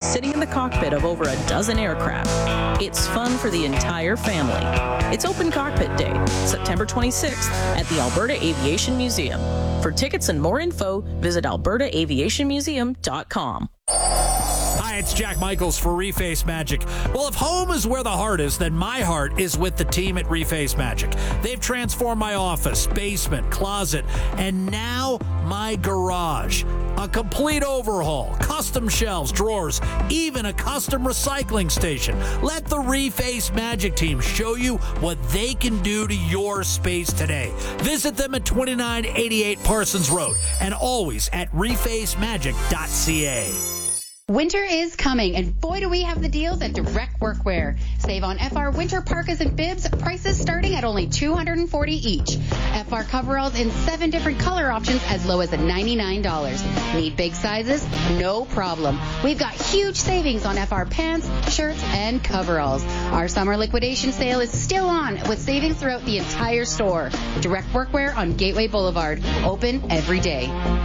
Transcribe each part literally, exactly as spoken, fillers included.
sitting in the cockpit of over a dozen aircraft. It's fun for the entire family. It's Open Cockpit Day, September twenty-sixth at the Alberta Aviation Museum. For tickets and more info, visit alberta aviation museum dot com. Hi, it's Jack Michaels for Reface Magic. Well, if home is where the heart is, then my heart is with the team at Reface Magic. They've transformed my office, basement, closet, and now my garage. A complete overhaul, custom shelves, drawers, even a custom recycling station. Let the Reface Magic team show you what they can do to your space today. Visit them at twenty-nine eighty-eight Parsons Road and always at reface magic dot c a. Winter is coming, and boy do we have the deals at Direct Workwear. Save on F R winter parkas and bibs, prices starting at only two hundred forty dollars each. F R coveralls in seven different color options as low as ninety-nine dollars. Need big sizes? No problem. We've got huge savings on F R pants, shirts, and coveralls. Our summer liquidation sale is still on with savings throughout the entire store. Direct Workwear on Gateway Boulevard, open every day.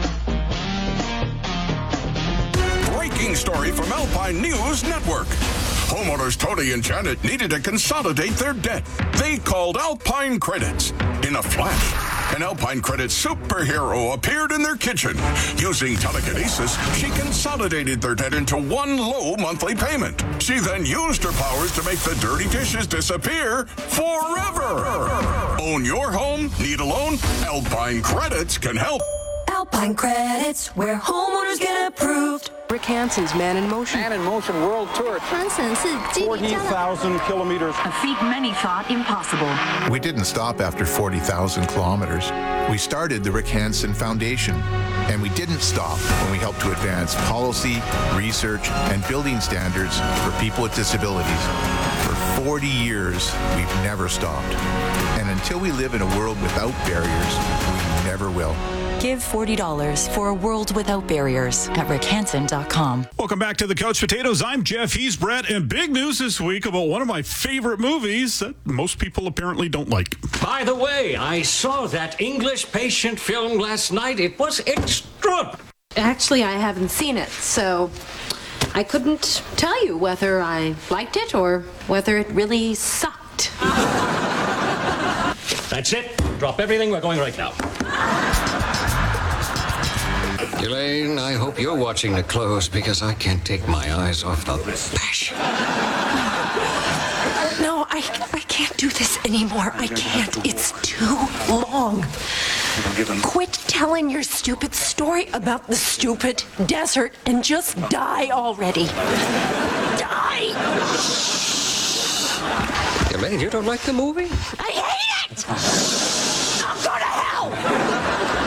Breaking story from Alpine News Network. Homeowners Tony and Janet needed to consolidate their debt. They called Alpine Credits. In a flash, an Alpine Credits superhero appeared in their kitchen. Using telekinesis, she consolidated their debt into one low monthly payment. She then used her powers to make the dirty dishes disappear forever. Own your home? Need a loan? Alpine Credits can help. Alpine Credits, where homeowners get approved. Rick Hansen's Man in Motion. Man in Motion World Tour. forty thousand kilometers. A feat many thought impossible. We didn't stop after forty thousand kilometers. We started the Rick Hansen Foundation. And we didn't stop when we helped to advance policy, research, and building standards for people with disabilities. For forty years, we've never stopped. And until we live in a world without barriers, we never will. Give forty dollars for a world without barriers at rick hansen dot com. Welcome back to the Couch Potatoes. I'm Jeff. He's Brett. And big news this week about one of my favorite movies that most people apparently don't like. By the way, I saw that English Patient film last night. It was extraordinary. Actually, I haven't seen it, so I couldn't tell you whether I liked it or whether it really sucked. That's it. Drop everything. We're going right now. Elaine, I hope you're watching the clothes because I can't take my eyes off the passion. No, I, I can't do this anymore. I can't. It's too long. Quit telling your stupid story about the stupid desert and just die already. Die! Elaine, you don't like the movie? I hate it! I'm going to hell!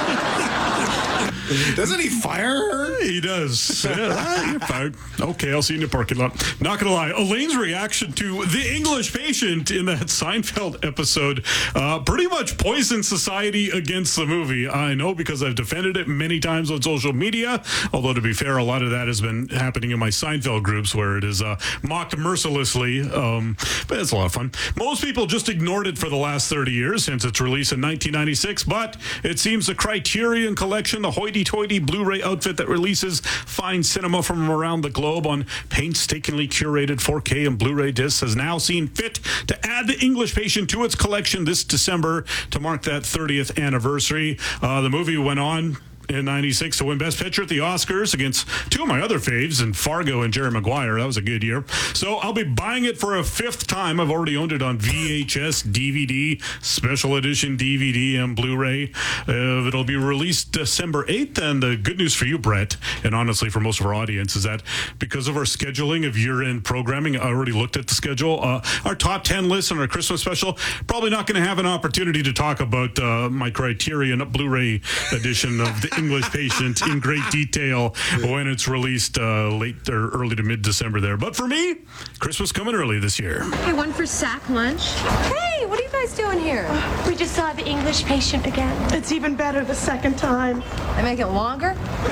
Doesn't he fire her? He does. Yeah, you're fired. Okay, I'll see you in the parking lot. Not going to lie, Elaine's reaction to The English Patient in that Seinfeld episode uh, pretty much poisoned society against the movie. I know because I've defended it many times on social media, although to be fair, a lot of that has been happening in my Seinfeld groups where it is uh, mocked mercilessly, um, but it's a lot of fun. Most people just ignored it for the last thirty years since its release in nineteen ninety-six, but it seems the Criterion Collection, the hoity-toity Blu-ray outfit that releases fine cinema from around the globe on painstakingly curated four K and Blu-ray discs, has now seen fit to add The English Patient to its collection this December to mark that thirtieth anniversary. Uh, the movie went on in ninety-six to win Best Picture at the Oscars against two of my other faves, in Fargo and Jerry Maguire. That was a good year. So I'll be buying it for a fifth time. I've already owned it on V H S, D V D, special edition D V D, and Blu-ray. Uh, it'll be released December eighth. And the good news for you, Brett, and honestly for most of our audience, is that because of our scheduling of year-end programming, I already looked at the schedule. Uh, our top ten list and our Christmas special, probably not going to have an opportunity to talk about uh, my Criterion Blu-ray edition of The English Patient in great detail when it's released uh, late or early to mid-December there. But for me, Christmas coming early this year. Hey, one for sack lunch. Hey, what are you guys doing here? We just saw The English Patient again. It's even better the second time. They make it longer?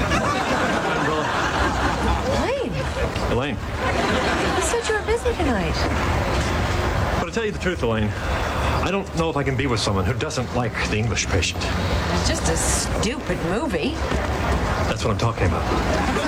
Elaine. Elaine. You said you were busy tonight. But to tell you the truth, Elaine, I don't know if I can be with someone who doesn't like The English Patient. It's just a stupid movie. That's what I'm talking about.